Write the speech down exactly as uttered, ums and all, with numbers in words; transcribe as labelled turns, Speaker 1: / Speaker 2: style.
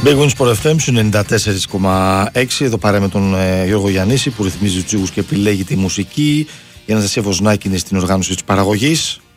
Speaker 1: Big Win Sport εφ εμ ενενήντα τέσσερα κόμμα έξι. Εδώ παρά με τον ε, Γιώργο Γιαννίση που ρυθμίζει τους ήχους και επιλέγει τη μουσική. Η Αναστασία Βοσνάκη είναι στην οργάνωση της παραγωγής.